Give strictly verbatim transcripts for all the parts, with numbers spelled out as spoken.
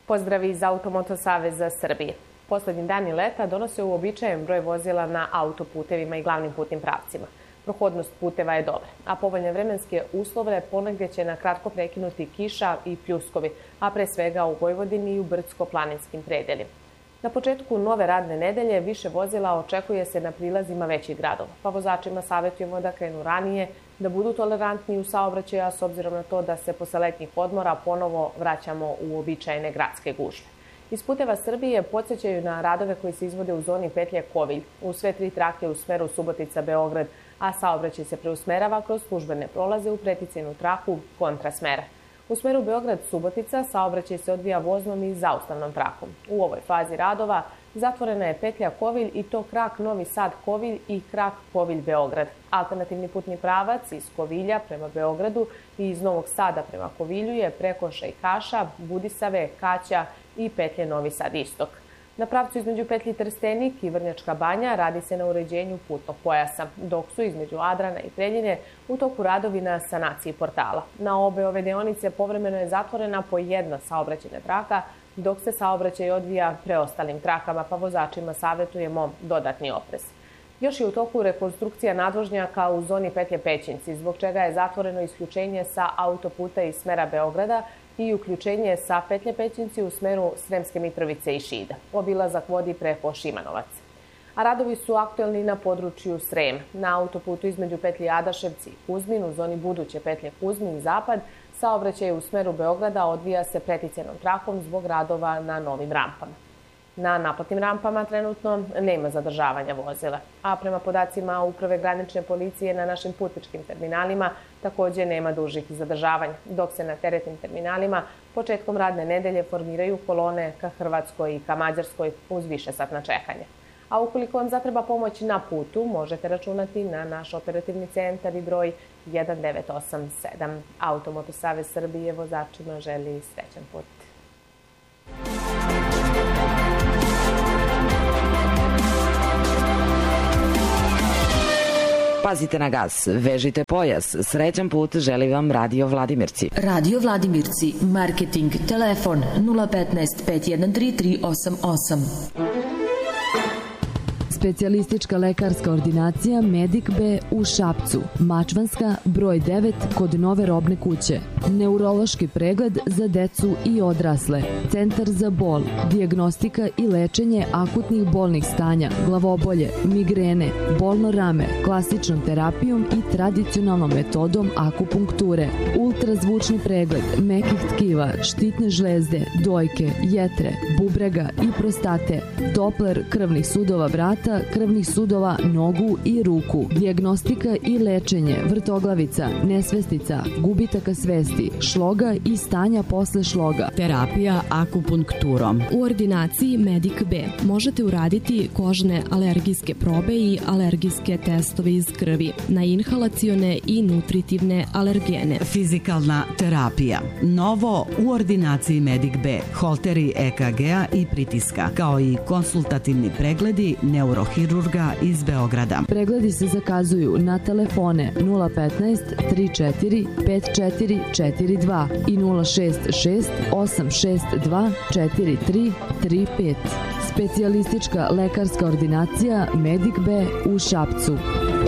Pozdravi iz Automoto Saveza Srbije. Poslednji dani leta donose uobičajen broj vozila na autoputevima i glavnim putnim pravcima. Prohodnost puteva je dobra, a povoljne vremenske uslove ponegde će na kratko prekinuti kiša i pljuskovi, a pre svega u Vojvodini i u brdsko-planinskim predelima. Na početku nove radne nedelje više vozila očekuje se na prilazima većih gradova, pa vozačima savjetujemo da krenu ranije, da budu tolerantni u saobraćaju, a s obzirom na to da se posle letnjih odmora ponovo vraćamo u uobičajene gradske gužve. Iz puteva Srbije podsjećaju na radove koji se izvode u zoni petlje Kovilj, u sve tri trake u smeru Subotica-Beograd, a saobraćaj se preusmerava kroz službene prolaze u preticajnu traku kontrasmera. U smeru Beograd-Subotica saobraćaj se odvija voznom i zaustavnom trakom. U ovoj fazi radova zatvorena je petlja Kovilj i to krak Novi Sad-Kovilj i krak Kovilj-Beograd. Alternativni putni pravac iz Kovilja prema Beogradu i iz Novog Sada prema Kovilju je preko Šajkaša, Budisave, Kaća i petlje Novi Sad-Istok. Na pravcu između petlji Trstenik i Vrnjačka Banja radi se na uređenju putnog pojasa, dok su između Adrana i Preljine u toku radovi na sanaciji portala. Na obe ove deonice povremeno je zatvorena po jedna saobraćajna traka, dok se saobraćaj odvija preostalim trakama, pa vozačima savjetujemo dodatni oprez. Još je u toku rekonstrukcija nadvožnjaka u zoni petlje Pećinci, zbog čega je zatvoreno isključenje sa autoputa iz smera Beograda i uključenje sa petlje Pećinci u smeru Sremske Mitrovice i Šida. Obilazak vodi preko Šimanovaca. A radovi su aktuelni na području Srema. Na autoputu između petlje Adaševci i Kuzmin u zoni buduće petlje Kuzmin-Zapad saobraćaj u smeru Beograda odvija se preticajnom trakom zbog radova na novim rampama. Na naplatnim rampama trenutno nema zadržavanja vozila, a prema podacima Uprave granične policije na našim putničkim terminalima takođe nema dužih zadržavanja, dok se na teretnim terminalima početkom radne nedelje formiraju kolone ka Hrvatskoj i ka Mađarskoj uz višesatna čekanja. A ukoliko vam zatreba pomoć na putu, možete računati na naš operativni centar i broj jedan devet osam sedam. Automoto Savez Srbije vozačima želi srećan put. Pazite na gas, vežite pojas, srećan put želi vam Radio Vladimirci. Radio Vladimirci, marketing, telefon nula petnaest pet jedan tri tri osam osam. Specijalistička lekarska ordinacija Medic B u Šapcu, Mačvanska, broj devet kod Nove robne kuće. Neurološki pregled za decu i odrasle. Centar za bol, dijagnostika i lečenje akutnih bolnih stanja, glavobolje, migrene, bolno rame, klasičnom terapijom i tradicionalnom metodom akupunkture. Ultrazvučni pregled mekih tkiva, štitne žlezde, dojke, jetre, bubrega i prostate. Dopler krvnih sudova vrata, krvnih sudova, nogu i ruku. Dijagnostika i lečenje vrtoglavica, nesvestica, gubitaka svesti, šloga i stanja posle šloga. Terapija akupunkturom. U ordinaciji Medic B možete uraditi kožne alergijske probe i alergijske testove iz krvi na inhalacione i nutritivne alergene. Fizikalna terapija. Novo u ordinaciji Medic B. Holteri E K G-a i pritiska, kao i konsultativni pregledi neurohirurga iz Beograda. Pregledi se zakazuju na telefone nula petnaest tri četiri pet četiri četiri dva i nula šest šest osam šest dva četiri tri tri pet. Specijalistička lekarska ordinacija Medic B u Šapcu.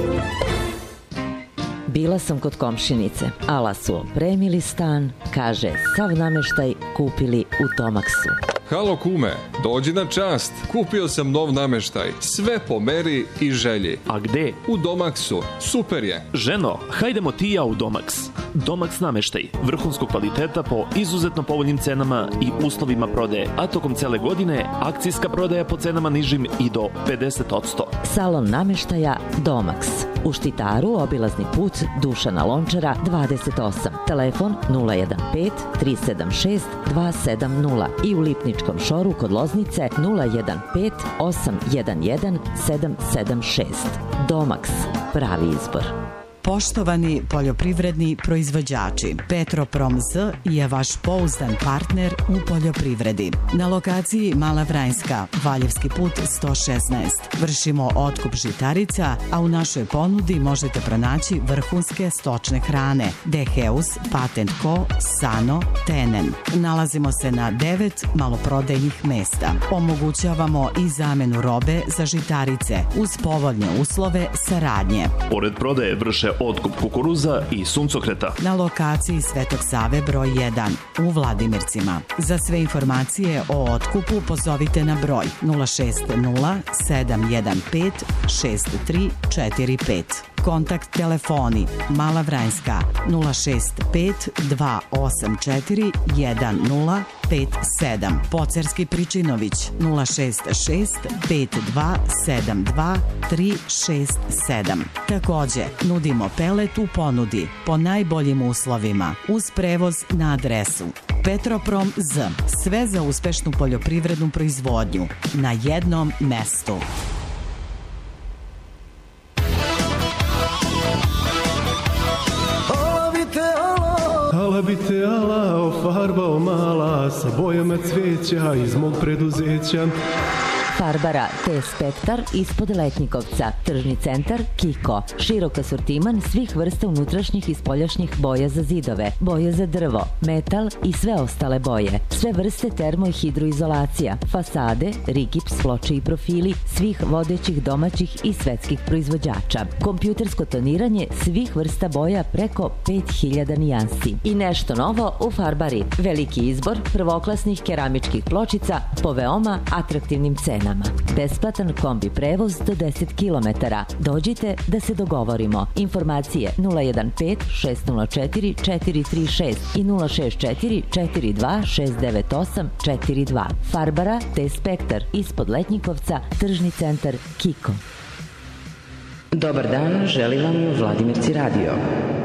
Bila sam kod komšinice, ala su opremili stan, kaže, sav nameštaj kupili u Tomaksu. Halo kume, dođi na čast, kupio sam nov nameštaj, sve po meri i želji. A gde? U Domaksu, super je. Ženo, hajdemo ti ja u Domaks. Domaks nameštaj, vrhunskog kvaliteta po izuzetno povoljnim cenama i uslovima prodaje, a tokom cele godine akcijska prodaja po cenama nižim i do pedeset posto. Salon nameštaja Domaks. U Štitaru obilazni put Dušana Lončara dvadeset osam. Telefon nula jedan pet tri sedam šest dva sedam nula i u Lipničkom šoru kod Loznice nula jedan pet osam jedan jedan sedam sedam šest. Domaks, pravi izbor. Poštovani poljoprivredni proizvođači, Petroprom Z je vaš pouzdan partner u poljoprivredi. Na lokaciji Mala Vranjska, Valjevski put sto šesnaest. Vršimo otkup žitarica, a u našoj ponudi možete pronaći vrhunske stočne hrane Deheus, Patent Co, Sano, Tenen. Nalazimo se na devet maloprodajnih mesta. Omogućavamo i zamenu robe za žitarice uz povoljne uslove saradnje. Pored prodaje vrše otkup kukuruza i suncokreta. Na lokaciji Svetog Save broj jedan u Vladimircima. Za sve informacije o otkupu pozovite na broj nula šest nula sedam jedan pet šest tri četiri pet. Kontakt telefoni Mala Vranjska nula šest pet dva osam četiri jedan nula pet sedam. Pocerski Pričinović nula šest šest pet dva sedam dva tri šest sedam. Takođe, nudimo pelet u ponudi po najboljim uslovima uz prevoz na adresu Petroprom Z. Sve za uspešnu poljoprivrednu proizvodnju na jednom mestu. Ala bi te alao farbao mala sa bojama cveća iz mog preduzeća. Farbara T Spektar ispod Letnjikovca, tržni centar Kiko, širok asortiman svih vrsta unutrašnjih i spoljašnjih boja za zidove, boje za drvo, metal i sve ostale boje, sve vrste termo i hidroizolacija, fasade, rigips, ploče i profili svih vodećih domaćih i svetskih proizvođača, kompjutersko toniranje svih vrsta boja preko pet hiljada nijansi. I nešto novo u Farbari, veliki izbor prvoklasnih keramičkih pločica po veoma atraktivnim cenama. Besplatan kombi prevoz do deset kilometara. Dođite da se dogovorimo. Informacije nula jedan pet šest nula četiri četiri tri šest i nula šest četiri četiri dva šest devet osam četiri dva. Farbara T Spektar ispod Letnjikovca, tržni centar Kiko. Dobar dan, želi vam Vladimirci radio.